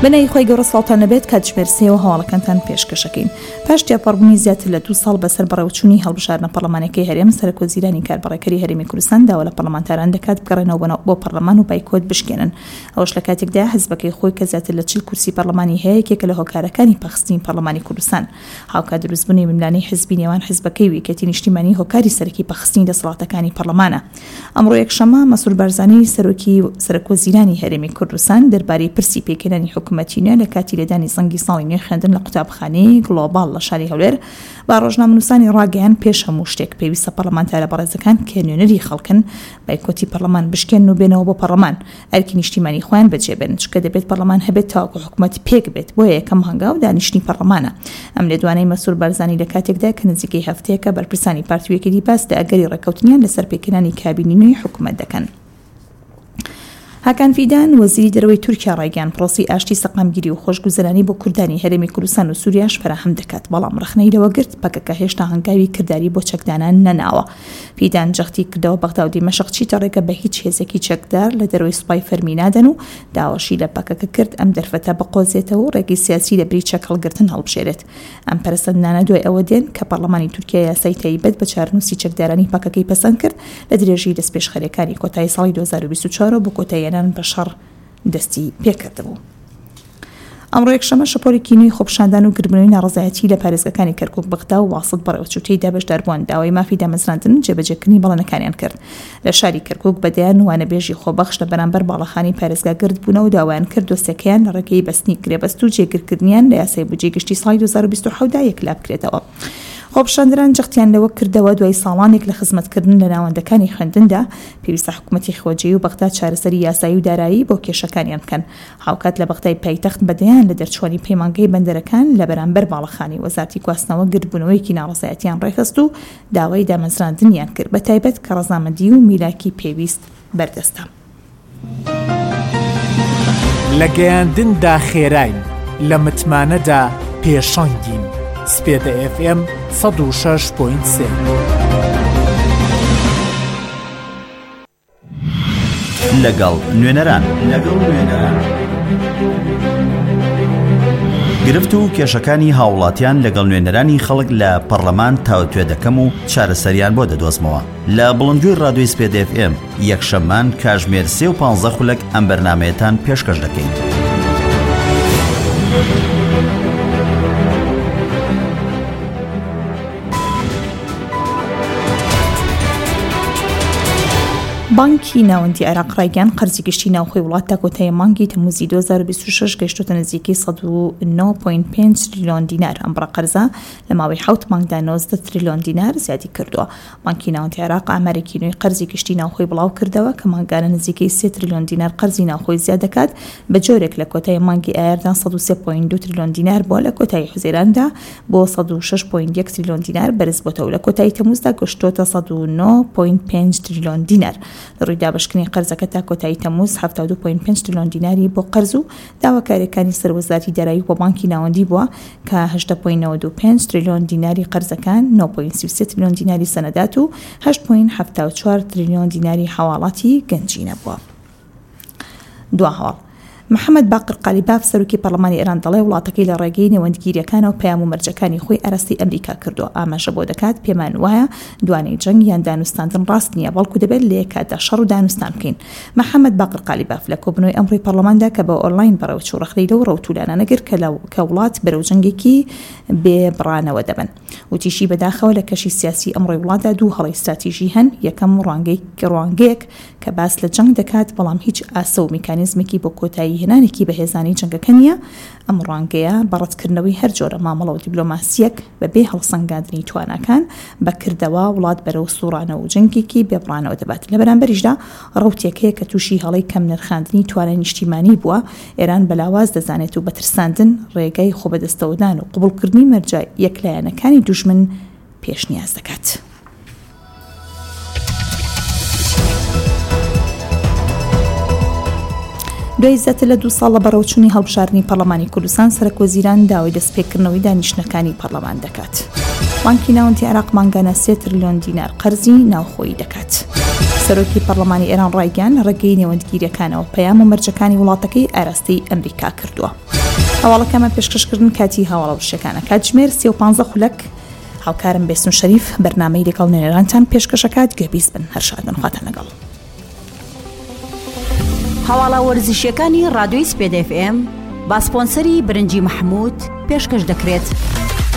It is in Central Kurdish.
بنای خۆی گەورە ساڵتان نەبێت کاتژمێر 3 و هەواڵەکانتان پێشکەشەکەین. پاش تیاپەڕبوونی زیاتر لە 2 ساڵ بەسەر بەڕێوەچوونی هەڵبژاردنە پەرلەمانەکەی هەرێم، سەرۆکوەزیرانی کاربڕێکەری هەرێمی کوردستان داوا لە پەرلەمانتاران دەکات بگەڕێنەوە بۆ پەرلەمان و بایکۆت بشکێنن. ئەوەش لە کاتێکدا حزبەکەی خۆی کە زیاتر لە 40 کورسی پەرلەمانی هەیە، یەکێکە لە هۆکارەکانی پەخستنی پەرلەمانی کوردستان. هاوکات دروستبوونی ململانەی حزبی نێوان حزبەکەی و یەکێتی نیشتیمانی هۆکاری سەرەکی پەخستنی دەسەڵاتەکانی پەرلەمانە. ئەمڕۆ یەکشەمە مەسعود بارزانی سەرۆکوەزیرانی هەرێمی کوردستان دەربارەی پرسی پێکردنی حکوومەتینە لە کاتی لێدانی زەنگی ساڵی نوێ خوێندن لە قوتابخانەی گلۆبال لە شاری هەولێر با ڕۆژنامەنووسانی ڕاگەیان پێش هەموو شتێک پێویستە پەرلەمانتارە بەڕێزەکان کە نوێنەری خەڵکن بایکۆتی پەرلەمان بشکێن و بێنەوە بۆ پەرلەمان، ئەرکی نیشتیمانی خۆیان بەجێبێن، چکە دەبێت پەرلەمان هەبێت تاوەکو حکوومەت پێک بێت، بۆیە یەکەم هەنگاو دانیشتنی پەرلەمانە. ئەم لێدوانەی مەسعود بارزانی لە کاتێکدا کە نزیکەی هەفتەیەکە بەرپرسانی پارتیەکەی باستە ئەگەری ڕێکەوتنیان لەسەر پێکردنی کابینی نوێی حکوومەت دەکەن. هاکان فیدان وەزیری دەرەوەی تورکیا ڕایگەیاند پرۆسی ئاشتی سەقامگیری و خۆشگوزەرانی بۆ کوردانی هەرێمی کوردستان و سووریاش فراهم دەکات، بەڵام ڕخنەی لەوە گرت پەکەکە هێشتا هەنگاوی کردداری بۆ چەکدانان نەناوە. فیدان جەختی کردەوە بەغدا و دیمەشق چیتە ڕێگە بە هیچ هێزێکی چەکدار لە دەرەوەی سوپای فەرمی نادەن و داواشی لە پەکەکە کرد ئەم دەرفەتە بقۆزێتەوە و ڕێگەی سیاسی لە بری چەک هەڵگرتن هەڵبژێرێت. ئەم پەرسەندانە دوای ئەوە دێن کە پەرلەمانی تورکیا یاسای تایبەت بە چارنووسی چەکدارانی پەکەکەی پەسەند کرد لە درێژی دەستپێشخەرەکانی کۆتایی ساڵی 2024 بۆ کۆتاییێنان بە شەڕ دەستی پێکردبوو. ئەمڕۆ یەکشەمە شەپۆلی نوێی خۆپشاندان و گربنەوەی ناڕزایەتی لە پارێزگەکانی کەرکووک بەغدا و واست بەڕێوەچووتەی دابەشداربووان داوای مافی دامەزراندن جێبەجێکردنی بەڵێنەکانیان کرد. لە شاری کەرکووک بەدەیان وانەبێژی خۆبەخش لە بەرامبەر باڵەخانی پارێزگا گرد بوونەوە داوایان کرد دۆستەکەیان لە ڕێگەی بەستنی گرێبەست و جێگیرکردنیان لە یاسای بودجێ گشتی ساڵی 2027 یەکلا بکرێتەوە. خۆپشاندران جەختیان لەوە کردەوە دوای ساڵانێک لە خزمەتکردن لە ناوەندەکانی خوێندندا پێویستە حکوومەتی خۆجێی و بەغدا چارەسەری یاسایی و دارایی بۆ کێشەکانیان بکەن. هاوکات لە بەغدای پایتەخت بەدەیان لە دەرچوانی پەیمانگەی بەندەرەکان لە بەرامبەر باڵەخانی وەزارەتی گواستنەوە گرتبوونەوەیەکی ناڕزایەتیان ڕێخست و داوای دامەزراندنیان کرد، بە تایبەت کە ڕەزامەندی و میراکی پێویست بەردەستە. لە گەیاندندا خێراین، لە متمانەدا پێشەنگین. سپێدە FM 106.3 لەگەڵ نوێنەران گرفت و کێشەکانی هاوڵاتیان لەگەڵ نوێنەرانی خەڵک لە پەرلەمان تاوتوێ دەکەم و چارەسەریان بۆ دەدۆزمەوە. لە بڵندگوی ڕادیۆی سپێدە FM یەکشەممان کاتژمێر 3 و 15 خولەک ئەم بەرنامەیەتان پێشکەش دەکەین. بانکی ناوەندی عێراق ڕایگەیاند قەرزی گشتی ناوخۆی وڵات تا کۆتایی مانگی تەموزی 2026 گەیشتوتە نزیکەی 109.5 تریلیۆن دینار. ئەم بڕە قەرزە لە ماوەی 7 مانگدا 90 تریلیۆن دینار زیادی کردووە. بانکی ناوەندی عێراق ئامارێکی نوێی قەرزی گشتی ناوخۆی بڵاو کردەوە کە مانگانە نزیکەی 3 تریلیۆن دینار قەرزی ناوخۆی زیاد دەکات، بە جۆرێک لە کۆتایی مانگی ئایاردا 103.2 تریلیۆن دینار بۆ، لە کۆتایی حوزەیراندا بۆ 106.1 تریلیۆن دینار بەرز بۆتەوە، لە کۆتایی تەموزدا گەشتوتە 109.5 تریلیۆن دینار. لە ڕووی دابشکردنی قەرزەکە تا کۆتایی تەموز 72.5 تریلیۆن دیناری بۆ قەرز و داواکاریەکانی سەروەزارەتی دارایی بۆ بانکی ناوەندی بووە کە 8.95 تریلیۆن دیناری قەرزەکان، 9.33 تریلیۆن دیناری سەنەدات و 8.74 تریلیۆن دیناری حواڵاتی گەنجینە بووە. دوا هەواڵ محەممەد باقر قالیباف سەرۆکی پەرلەمانی ئێران دەڵێ وڵاتەکەی لە ڕێگەی نێوەندگیریەکانەوە پەیام و مەرجەکانی خۆی ئەرەستی ئەمریکا کردووە. ئاماژە بۆ دەکات پێمان وایە دوانەی جەنگ یان دانوستاندن ڕاست نییە، بەڵکو دەبێت لە یەکاتدا شەڕ و دانوستان بکەین. محەممەد باقر قالیباف لە کۆبنەوەی ئەمڕۆی پەرلەماندا کە بە ئۆنلاین بەڕێوەچوو ڕەخلەی لەو ڕەوتولانە نەگر کە وڵات بەرەو جەنگێکی بێبڕانەوە دەبن. وتیشی بەداخەوە لە کەشی سیاسی ئەمڕۆی وڵاتدا دوو هەڵی استراتیژی هەن. یەکەم ڕوانگەیەک کە باس لە جەنگ دەکات، بەڵام هیچ ئاسە و میکانیزمێکی بۆ کۆتایی هێنانێکی بەهێزانی جەنگەکە نییە. ئەم ڕوانگەیە بەڕەتکردنەوەی هەر جۆرە مامەڵە و دیبلۆماسیەک بەبێ هەڵسەنگاندنی توانەکان بەکردەوە وڵات بەرەو سوڕانە و جەنگێکی بێبڕانەوە دەبات. لە بەرامبەریشدا ڕەوتێکەیە کە تووشی هەڵی کەم نرخاندنی توانە نیشتیمانی بووە. ئێران بەلاواز دەزانێت و بەترساندن ڕێگای خۆبەدەستەوەدان و قبولکردنی مەرجە یەکلایەنەکانی دوژمن پێشنیاز دەکات. دوای زیاتر لە 2 ساڵ لە بەڕێوەچوونی هەڵبژاردننی پەرلەمانی کوردستان، سەرۆکوەزیران داوای دەستپێکردنەوەی دانیشتنەکانی پەرلەمان دەکات. بانکی ناوەندی عێراق مانگانە 3 تریلیۆن دینار قەرزی ناوخۆیی دەکات. سەرۆکی پەرلەمانی ئێران ڕایگەیاند ڕێگەی نێوەندگیریەکانەوە پەیام و مەرجەکانی وڵاتەکەی ئاراستەی ئەمریکا کردووە. هەواڵەکەمە پێشکەشکردن کاتی هەواڵە وشەکانە کاتژمێر 3:15 خولەک هاوکارم بێسون شەریف بەرنامەی لەگەڵ نوێنەرانتان پێشکەشەکات گوێبیست بن هەرشادن خواتان لەگەڵ. هەواڵە وەرزشیەکانی ڕادیۆی سپێد FM با سپۆنسەری برنجی محمود پێشکەش دەکرێت.